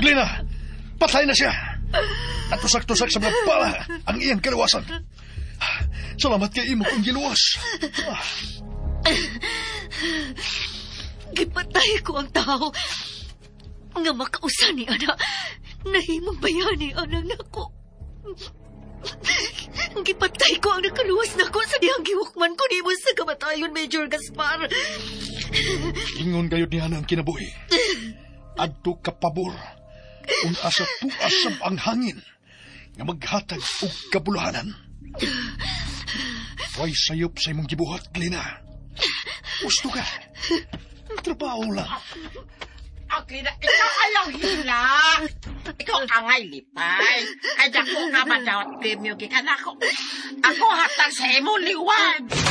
Glina, patay na siya. Natusak-tusak sa mga bala ang iyang kalawasan. Salamat kay imo kong giluwas. Gipatay ko ang tao nga makausan ni ana. Nahimong bayani ana nako. Gipatay ko ang nakaluwas na ko sa dihang gihukman ko nimo sa kamatayon, Major Gaspar. Ingon gayud niya ang kinabuhi. Adto ka pabor. Kung asa puasam ang hangin nga maghatag og kabuluhanan. Way sayop sa imong gibuhat, Glina. Gusto ka. Trabaho lang. Okay na, ikaw ayaw hila. Ikaw angay lipay. Ay, dako nga ba dawat premyo gikan ako. Ako hatag sa imo liwag.